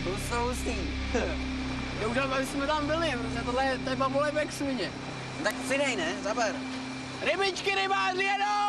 To jsou hustý. Už jsme tam byli, protože tohle je babole jak svině. Tak si dej, ne? Zaber. Rybičky, rybáři jedou!